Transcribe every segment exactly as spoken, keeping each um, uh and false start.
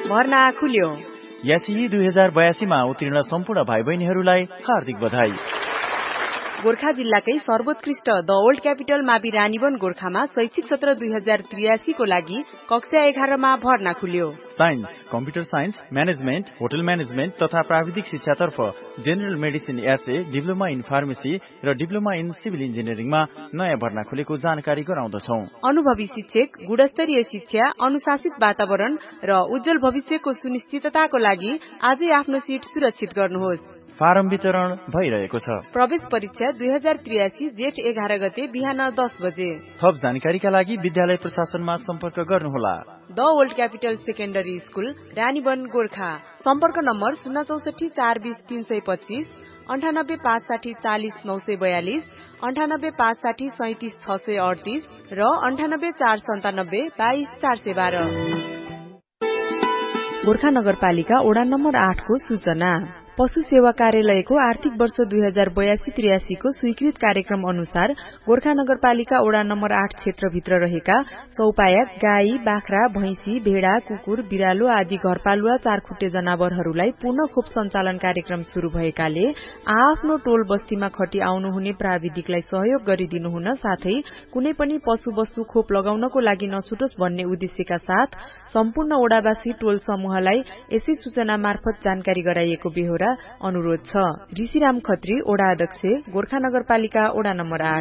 भर्ना खुल्यो। एसई दुई हजार बयासीमा उत्तीर्ण सम्पूर्ण भाइ बहिनीहरूलाई हार्दिक बधाई। गोर्खा जिल्लाकै सर्वोत्कृष्ट द ओल्ड क्यापिटल मावि रानीवन गोर्खामा शैक्षिक सत्र दुई हजार त्रियासी को लागि कक्षा एघारमा भर्ना खुल्यो। Science, computer science, management, hotel management तथा प्राविधिक शिक्षातर्फ general medicine HA, diploma in pharmacy र डिप्लोमा इन सिभिल इन्जिनियरिङमा नयाँ भर्ना खुलेको जानकारी गराउँदछौ। अनुभवी शिक्षक, गुणस्तरीय शिक्षा, अनुशासित वातावरण र उज्जवल भविष्यको सुनिश्चितताको लागि आजै आफ्नो सिट सुरक्षित गर्नुहोस्। फारम वितरण भइरहेको छ। प्रवेश परीक्षा दुई हजार त्रियासी जेठ एघार गते बिहान दस बजे। थप जानकारीका लागि विद्यालय प्रशासनमा सम्पर्क गर्नुहोला। The old capital secondary school, Ranivan Gorkha. सम्पर्क नम्बर शून्य चौसठी चार बीस तीन सय पच्चीस, अन्ठानब्बे पाँच साठी चालिस नौ सय बयालिस, अन्ठानब्बे पाँच साठी सैतिस छ सय अडतिस र अन्ठानब्बे चार सन्तानब्बे बाइस चार सय बाह्र। गोर्खा नगरपालिका वडा नम्बर आठ को सूचना। पशु सेवा कार्यालयको आर्थिक वर्ष दुई हजार बयासी त्रियासी को स्वीकृत कार्यक्रम अनुसार गोर्खा नगरपालिका वडा नम्बर आठ क्षेत्रभित्र रहेका चौपाया, गाई, बाख्रा, भैंसी, भेडा, कुकुर, बिरालो आदि घरपालुवा चारखुट्टे जनावरहरूलाई पूर्ण खोप सञ्चालन कार्यक्रम शुरू भएकाले आफ्नो टोल बस्तीमा खटी आउनुहुने प्राविधिकलाई सहयोग गरिदिनुहुन साथै कुनै पनि पशु वस्तु खोप लगाउनको लागि नछुटोस् भन्ने उद्देश्यका साथ सम्पूर्ण वडावासी टोल समूहलाई यसै सूचना मार्फत जानकारी गराइएको बेहोरा अनुरोध छ। ऋषिराम खत्री, वडा अध्यक्ष, गोर्खा नगरपालिका वडा नम्बर आठ।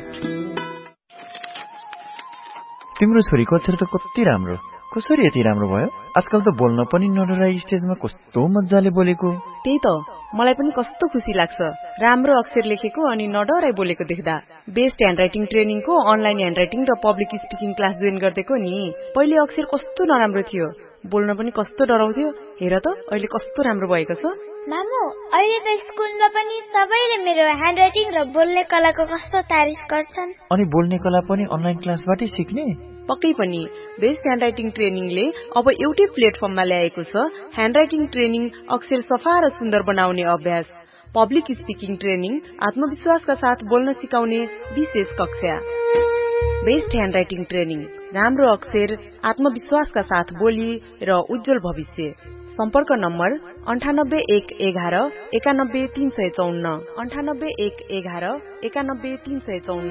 तिम्रो छोरीको अक्षर त कति राम्रो, कसरी यति राम्रो भयो? आजकल त बोल्न पनि नडराई स्टेजमा कस्तो मजाले बोलेको। त्यही त, मलाई पनि कस्तो खुसी लाग्छ राम्रो अक्षर लेखेको अनि नडराई बोलेको देख्दा। बेस्ट ह्यान्डराइटिङ ट्रेनिङको अनलाइन ह्यान्डराइटिङ र पब्लिक स्पिकिङ क्लास जोइन गर्देको नि। पहिले अक्षर कस्तो नराम्रो थियो, बोल्न पनि कस्तो डराउँथ्यो, हेर त अहिले कस्तो राम्रो भएको छ। मामु, अहिले त स्कुलमा पनि सबैले मेरो ह्यान्डराइटिङ र बोल्ने कलाको कस्तो तारिफ गर्छन्। अनि बोल्ने कला पनि अनलाइन क्लासबाटै सिक्ने? पक्कै पनि। बेस्ट ह्यान्डराइटिङ ट्रेनिङले अब एउटै प्लेटफर्ममा ल्याएको छ ह्यान्डराइटिङ ट्रेनिङ, अक्षर सफा र सुन्दर बनाउने अभ्यास, पब्लिक स्पिकिङ ट्रेनिङ, आत्मविश्वासका साथ बोल्न सिकाउने विशेष कक्षा। बेस्ट ह्यान्डराइटिङ ट्रेनिङ, राम्रो अक्षर, आत्मविश्वासका साथ बोली र उज्जवल भविष्य। सम्पर्क नम्बर अन्ठानब्बे एक एघार एकानब्बे तीन सय चौन्न, अन्ठानब्बे एक एघार एकानब्बे तीन सय चौन्न।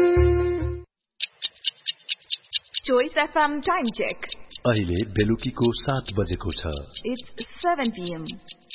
Choice F M time check. अहिले बेलुकीको सात बजेको छ। It's seven p m